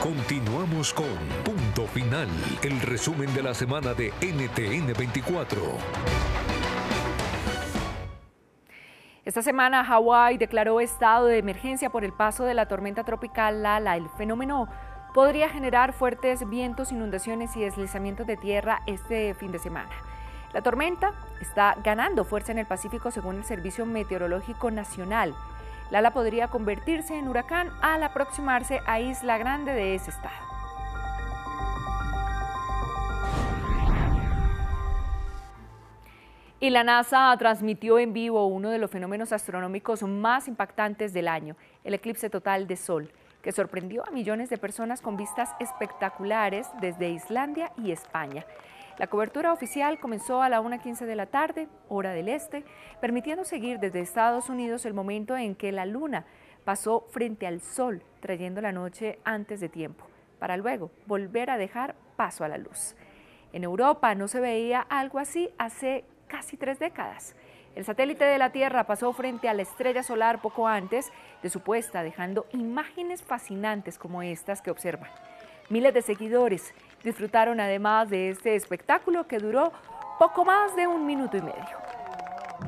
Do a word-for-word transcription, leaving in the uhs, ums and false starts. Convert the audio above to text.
Continuamos con Punto Final, el resumen de la semana de N T N veinticuatro. Esta semana Hawái declaró estado de emergencia por el paso de la tormenta tropical Lala. El fenómeno podría generar fuertes vientos, inundaciones y deslizamientos de tierra este fin de semana. La tormenta está ganando fuerza en el Pacífico según el Servicio Meteorológico Nacional. Lala podría convertirse en huracán al aproximarse a Isla Grande de ese estado. Y la NASA transmitió en vivo uno de los fenómenos astronómicos más impactantes del año, el eclipse total de Sol, que sorprendió a millones de personas con vistas espectaculares desde Islandia y España. La cobertura oficial comenzó a la una quince de la tarde, hora del este, permitiendo seguir desde Estados Unidos el momento en que la luna pasó frente al Sol, trayendo la noche antes de tiempo, para luego volver a dejar paso a la luz. En Europa no se veía algo así hace casi tres décadas. El satélite de la Tierra pasó frente a la estrella solar poco antes de su puesta, dejando imágenes fascinantes como estas que observan. Miles de seguidores disfrutaron además de este espectáculo que duró poco más de un minuto y medio.